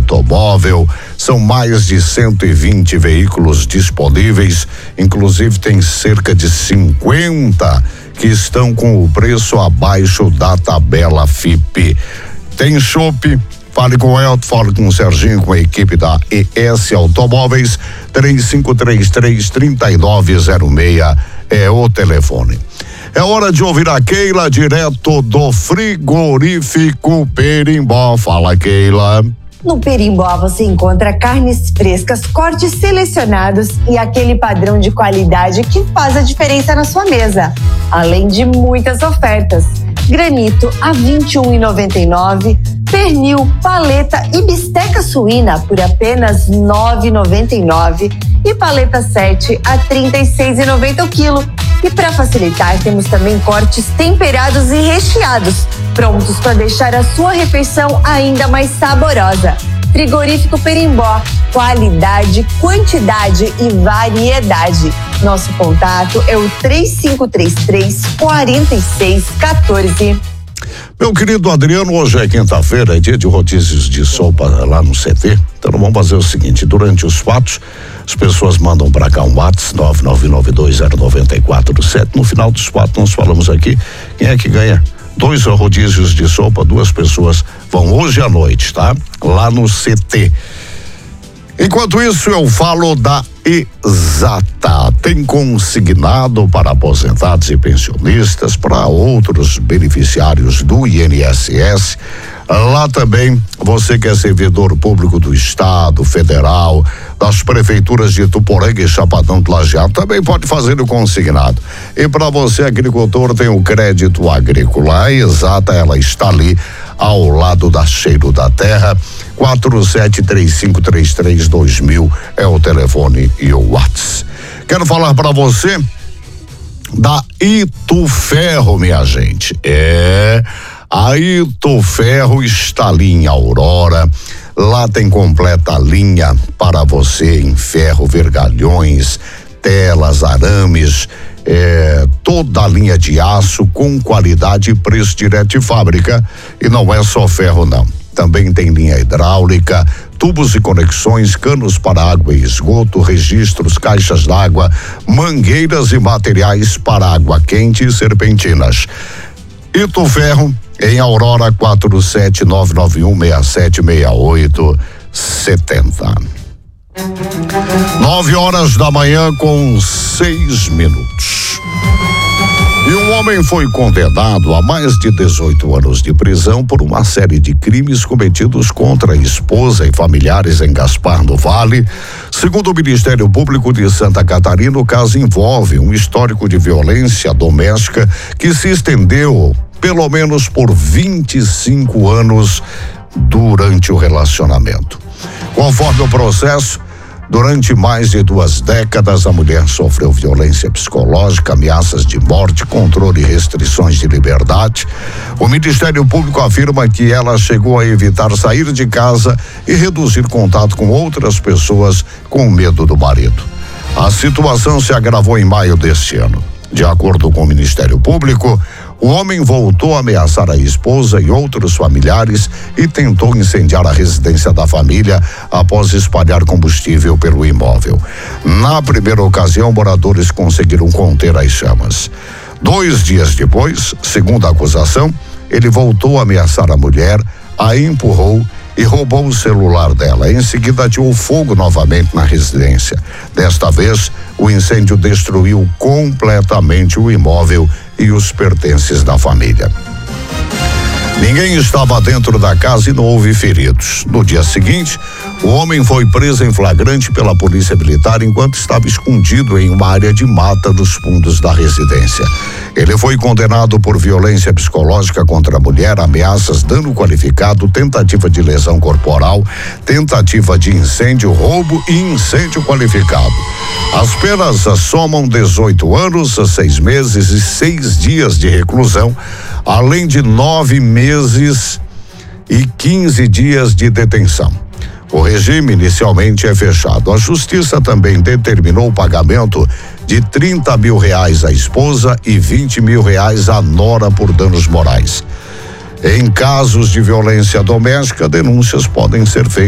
Automóvel. São mais de 120 veículos disponíveis, inclusive tem cerca de 50 que estão com o preço abaixo da tabela FIPE. Tem chopp. Fale com o Elton, fale com o Serginho, com a equipe da ES Automóveis. 3533-3906 é o telefone. É hora de ouvir a Keila, direto do Frigorífico Perimbó. Fala, Keila. No Perimbó você encontra carnes frescas, cortes selecionados e aquele padrão de qualidade que faz a diferença na sua mesa. Além de muitas ofertas. Granito a R$ 21,99, pernil, paleta e bisteca suína por apenas R$ 9,99 e paleta 7 a R$ 36,90 o quilo. E para facilitar, temos também cortes temperados e recheados, prontos para deixar a sua refeição ainda mais saborosa. Frigorífico Perimbó, qualidade, quantidade e variedade. Nosso contato é o 3533-4614. Meu querido Adriano, hoje é quinta-feira, é dia de rodízios de sopa lá no CT. Então vamos fazer o seguinte, durante os fatos, as pessoas mandam para cá um WhatsApp 999920947. No final dos fatos nós falamos aqui quem é que ganha 2 rodízios de sopa, 2 pessoas vão hoje à noite, tá? Lá no CT. Enquanto isso, eu falo da Exata. Tem consignado para aposentados e pensionistas, para outros beneficiários do INSS. Lá também, você que é servidor público do Estado, Federal, das prefeituras de Tuporanga e Chapadão do Lajeado, também pode fazer o consignado. E para você, agricultor, tem o crédito agrícola. A Exata, ela está ali ao lado da Cheiro da Terra. 4735332000 é o telefone e o WhatsApp. Quero falar para você da Ituferro, minha gente. A Ituferro está ali em Aurora. Lá tem completa linha para você em ferro, vergalhões, telas, arames, toda a linha de aço com qualidade e preço direto de fábrica. E não é só ferro, não. Também tem linha hidráulica, tubos e conexões, canos para água e esgoto, registros, caixas d'água, mangueiras e materiais para água quente e serpentinas. Ituferro, em Aurora, 47991676870. 9h com 6 minutos. E um homem foi condenado a mais de 18 anos de prisão por uma série de crimes cometidos contra a esposa e familiares em Gaspar do Vale. Segundo o Ministério Público de Santa Catarina, o caso envolve um histórico de violência doméstica que se estendeu pelo menos por 25 anos durante o relacionamento. Conforme o processo, durante mais de 2 décadas, a mulher sofreu violência psicológica, ameaças de morte, controle e restrições de liberdade. O Ministério Público afirma que ela chegou a evitar sair de casa e reduzir contato com outras pessoas com medo do marido. A situação se agravou em maio deste ano. De acordo com o Ministério Público, o homem voltou a ameaçar a esposa e outros familiares e tentou incendiar a residência da família após espalhar combustível pelo imóvel. Na primeira ocasião, moradores conseguiram conter as chamas. 2 dias depois, segundo a acusação, ele voltou a ameaçar a mulher, a empurrou e roubou o celular dela. Em seguida, ateou fogo novamente na residência. Desta vez, o incêndio destruiu completamente o imóvel e os pertences da família. Ninguém estava dentro da casa e não houve feridos. No dia seguinte, o homem foi preso em flagrante pela polícia militar enquanto estava escondido em uma área de mata dos fundos da residência. Ele foi condenado por violência psicológica contra a mulher, ameaças, dano qualificado, tentativa de lesão corporal, tentativa de incêndio, roubo e incêndio qualificado. As penas somam 18 anos, 6 meses e 6 dias de reclusão, além de 9 meses e 15 dias de detenção. O regime inicialmente é fechado. A justiça também determinou o pagamento de R$30 mil à esposa e R$20 mil à nora por danos morais. Em casos de violência doméstica, denúncias podem ser feitas